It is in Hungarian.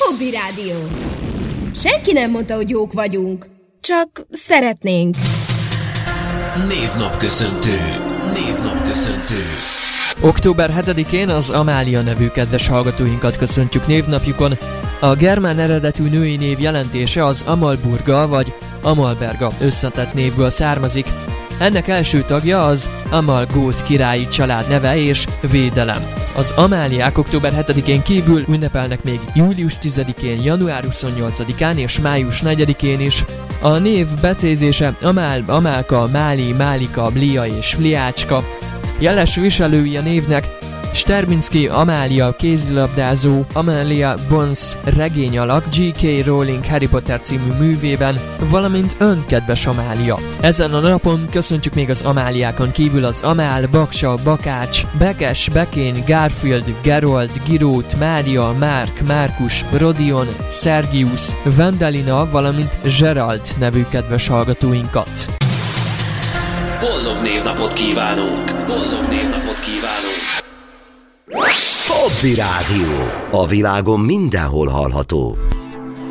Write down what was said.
Hobby Rádió. Senki nem mondta, hogy jók vagyunk. Csak szeretnénk. Névnapköszöntő. Október 7-én az Amália nevű kedves hallgatóinkat köszöntjük névnapjukon. A germán eredetű női név jelentése az Amalburga vagy Amalberga összetett névből származik. Ennek első tagja az Amalgót királyi család neve és védelem. Az Amáliák október 7-én kívül ünnepelnek még július 10-én, január 28-án és május 4-én is. A név becézése Amál, Amálka, Máli, Málika, Lia és Liácska. Jeles viselői a névnek Sterminski Amália kézilabdázó, Amelia Bones regényalak J.K. Rowling Harry Potter című művében, valamint ön, kedves Amália. Ezen a napon köszöntjük még az Amáliákon kívül az Amál, Baksa, Bakács, Bekes, Bekén, Garfield, Gerold, Girót, Mária, Márk, Márkus, Rodion, Szergius, Vendelina, valamint Gerald nevű kedves hallgatóinkat. Boldog névnapot kívánunk! Hobby Rádió. A világon mindenhol hallható.